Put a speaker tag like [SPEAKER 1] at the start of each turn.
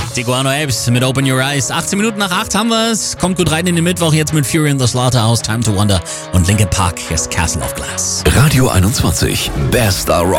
[SPEAKER 1] Die Guano Apes mit Open Your Eyes. 18 Minuten nach 8 haben wir es. Kommt gut rein in den Mittwoch. Jetzt mit Fury and the Slaughterhouse, Time to Wonder und Linkin Park. Hier ist Castle of Glass.
[SPEAKER 2] Radio 21, Best Star Rock.